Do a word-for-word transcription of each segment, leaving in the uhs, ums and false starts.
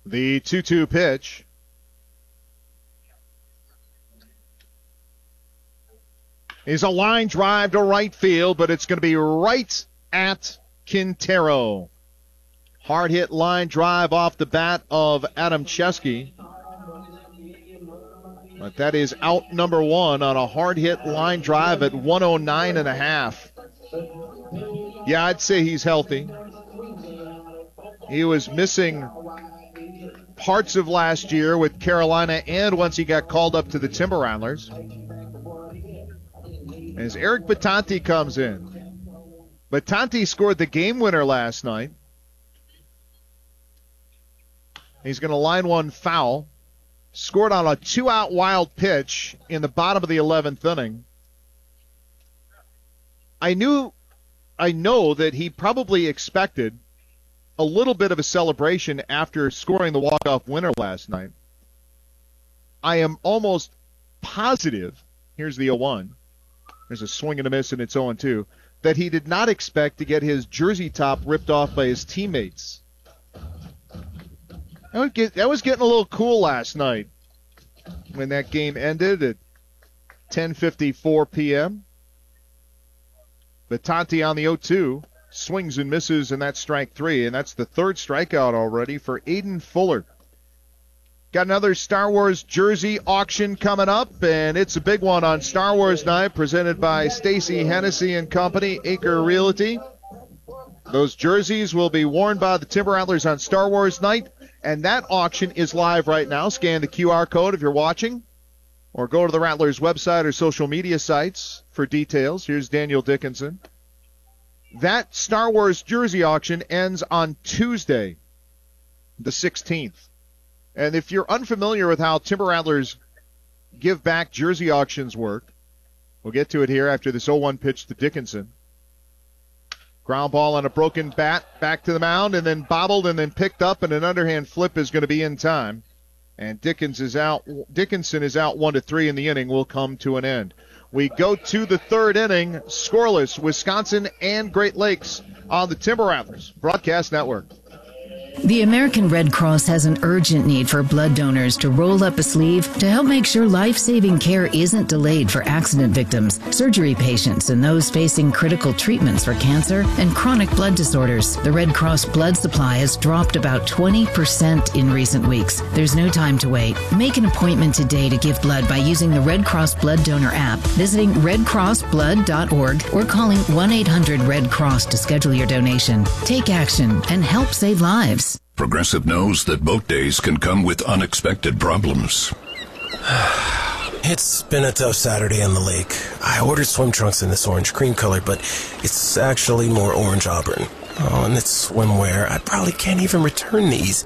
The two two pitch. Is a line drive to right field, but it's going to be right at Quintero. Hard hit line drive off the bat of Adam Chesky. But that is out number one on a hard hit line drive at one oh nine and a half. Yeah, I'd say he's healthy. He was missing parts of last year with Carolina and once he got called up to the Timber Rattlers. As Eric Batanti comes in. Batanti scored the game winner last night. He's going to line one foul. Scored on a two-out wild pitch in the bottom of the eleventh inning. I knew, I know that he probably expected a little bit of a celebration after scoring the walk-off winner last night. I am almost positive, here's the oh one. There's a swing and a miss, and it's oh two. That he did not expect to get his jersey top ripped off by his teammates. That was, get, that was getting a little cool last night when that game ended at ten fifty-four p.m. Batanti on the oh two. Swings and misses, and that's strike three. And that's the third strikeout already for Aiden Fuller. Got another Star Wars jersey auction coming up, and it's a big one on Star Wars Night, presented by Stacy Hennessy and Company, Acre Realty. Those jerseys will be worn by the Timber Rattlers on Star Wars Night, and that auction is live right now. Scan the Q R code if you're watching, or go to the Rattlers website or social media sites for details. Here's Daniel Dickinson. That Star Wars jersey auction ends on Tuesday, the sixteenth. And if you're unfamiliar with how Timber Rattlers give back jersey auctions work, we'll get to it here after this oh one pitch to Dickinson. Ground ball on a broken bat, back to the mound, and then bobbled and then picked up, and an underhand flip is going to be in time. And Dickens is out. Dickinson is out one to three, and the inning will come to an end. We go to the third inning, scoreless, Wisconsin and Great Lakes on the Timber Rattlers Broadcast Network. The American Red Cross has an urgent need for blood donors to roll up a sleeve to help make sure life-saving care isn't delayed for accident victims, surgery patients, and those facing critical treatments for cancer and chronic blood disorders. The Red Cross blood supply has dropped about twenty percent in recent weeks. There's no time to wait. Make an appointment today to give blood by using the Red Cross Blood Donor app, visiting red cross blood dot org, or calling one eight hundred red cross to schedule your donation. Take action and help save lives. Progressive knows that boat days can come with unexpected problems. It's been a tough Saturday on the lake. I ordered swim trunks in this orange cream color, but it's actually more orange auburn. Oh, and it's swimwear. I probably can't even return these.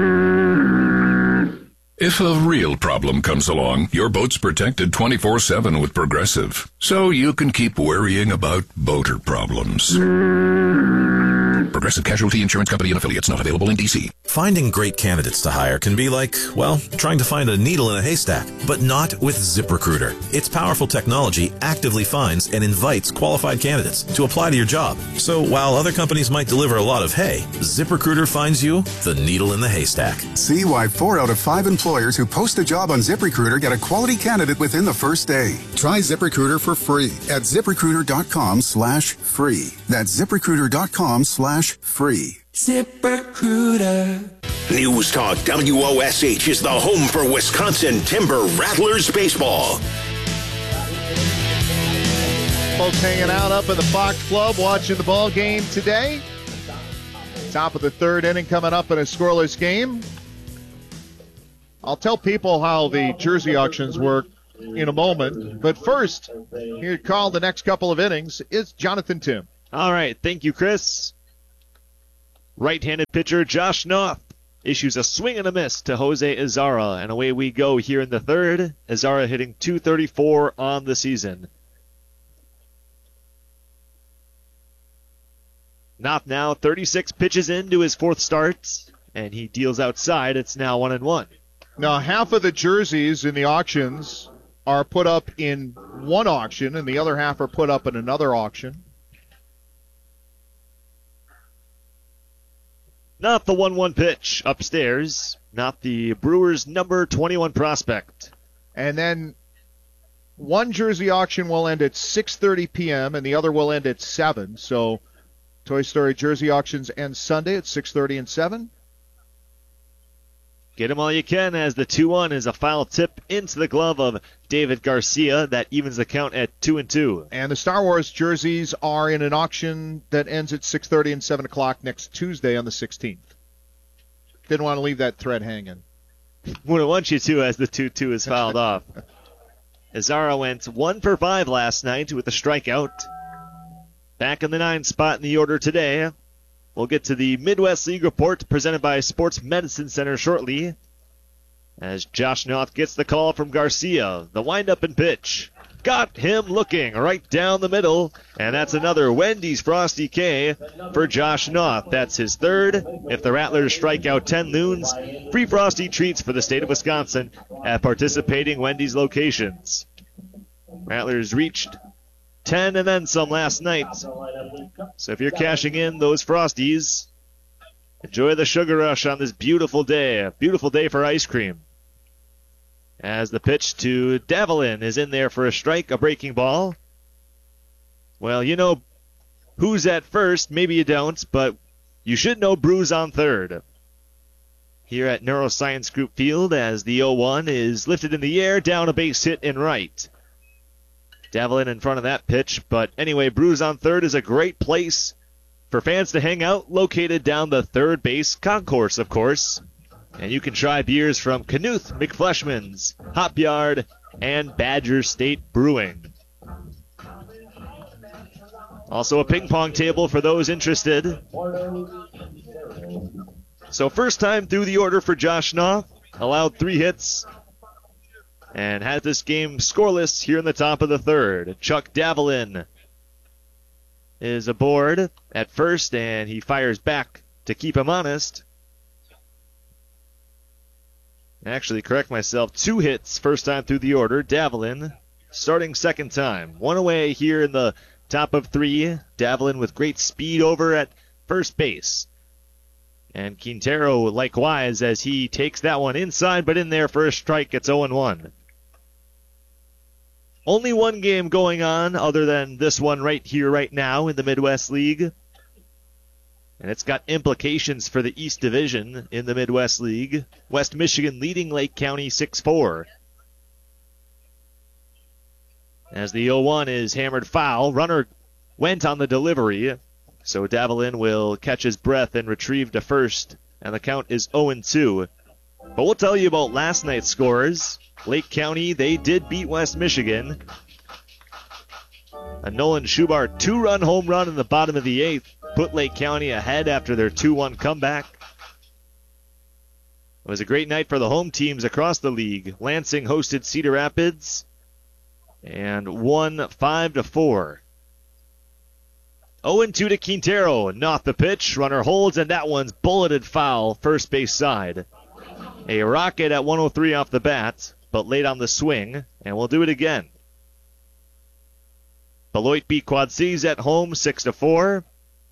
If a real problem comes along, your boat's protected twenty-four seven with Progressive, so you can keep worrying about boater problems. Progressive Casualty Insurance Company and affiliates, not available in D C. Finding great candidates to hire can be like, well, trying to find a needle in a haystack, but not with ZipRecruiter. Its powerful technology actively finds and invites qualified candidates to apply to your job. So while other companies might deliver a lot of hay, ZipRecruiter finds you the needle in the haystack. See why four out of five employers who post a job on ZipRecruiter get a quality candidate within the first day. Try ZipRecruiter for free at ZipRecruiter.com slash free. That's ZipRecruiter.com slash free. ZipRecruiter. News Talk W O S H is the home for Wisconsin Timber Rattlers baseball. Folks hanging out up at the Fox Club watching the ball game today. Top of the third inning coming up in a scoreless game. I'll tell people how the jersey auctions work in a moment. But first, here to call the next couple of innings is Jonathan Tim. All right. Thank you, Chris. Right-handed pitcher Josh Noth issues a swing and a miss to Jose Izarra, and away we go here in the third. Izarra hitting two thirty-four on the season. Noth now thirty-six pitches into his fourth start, and he deals outside. It's now one and one. Now, half of the jerseys in the auctions are put up in one auction, and the other half are put up in another auction. Not the one one pitch upstairs. not the Brewers' number twenty-one prospect. And then one jersey auction will end at six thirty p.m. and the other will end at seven. So Toy Story jersey auctions end Sunday at six thirty and seven. Get them all you can, as the two one is a foul tip into the glove of David Garcia. That evens the count at two and two. And the Star Wars jerseys are in an auction that ends at six thirty and seven o'clock next Tuesday on the sixteenth. Didn't want to leave that thread hanging. Wouldn't want you to, as the two two is fouled off. Azara went one for five last night with a strikeout. Back in the nine spot in the order today. We'll get to the Midwest League report presented by Sports Medicine Center shortly, as Josh Noth gets the call from Garcia. The windup and pitch. Got him looking right down the middle, and that's another Wendy's Frosty K for Josh Noth. That's his third. If the Rattlers strike out ten loons, free Frosty treats for the state of Wisconsin at participating Wendy's locations. Rattlers reached ten and then some last night. So if you're cashing in those Frosties, enjoy the sugar rush on this beautiful day. A beautiful day for ice cream. As the pitch to Davelin is in there for a strike, a breaking ball. Well, you know who's at first. Maybe you don't, but you should know Brews on third. Here at Neuroscience Group Field, as the oh one is lifted in the air, down a base hit in right. Davelin in front of that pitch, but anyway, Brews on third is a great place for fans to hang out, located down the third base concourse, of course. And you can try beers from Knuth, McFleshman's, Hop Yard, and Badger State Brewing. Also a ping pong table for those interested. So first time through the order for Josh Noth, allowed three hits, and had this game scoreless here in the top of the third. Chuck Davelin is aboard at first, and he fires back to keep him honest. Actually, correct myself, two hits first time through the order. Davelin starting second time. One away here in the top of three. Davelin with great speed over at first base. And Quintero likewise as he takes that one inside, but in there for a strike. It's oh and one. Only one game going on other than this one right here, right now in the Midwest League. And it's got implications for the East Division in the Midwest League. West Michigan leading Lake County six four. As the oh one is hammered foul, runner went on the delivery. So Davelin will catch his breath and retrieve to first. And the count is oh and two. But we'll tell you about last night's scores. Lake County, they did beat West Michigan. A Nolan Schubart two-run home run in the bottom of the eighth put Lake County ahead after their two one comeback. It was a great night for the home teams across the league. Lansing hosted Cedar Rapids and won five to four. oh and two to Quintero. Not the pitch. Runner holds, and that one's bulleted foul, first base side. A rocket at one oh three off the bat, but late on the swing, and we'll do it again. Beloit beat Quad Cities at home six to four.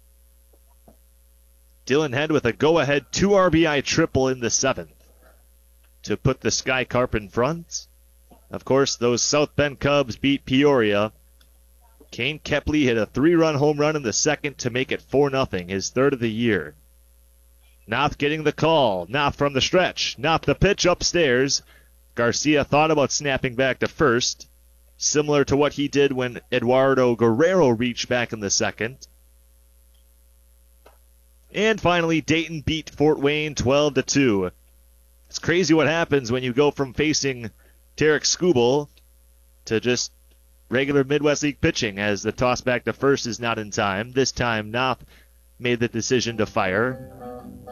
Dylan Head with a go-ahead two R B I triple in the seventh to put the Sky Carp in front. Of course, those South Bend Cubs beat Peoria. Kane Kepley hit a three-run home run in the second to make it four nothing, his third of the year. Knopf getting the call. Knopf from the stretch. Knopf the pitch upstairs. Garcia thought about snapping back to first, similar to what he did when Eduardo Guerrero reached back in the second. And finally, Dayton beat Fort Wayne twelve to two. It's crazy what happens when you go from facing Tarek Skubal to just regular Midwest League pitching, as the toss back to first is not in time. This time, Knopf made the decision to fire.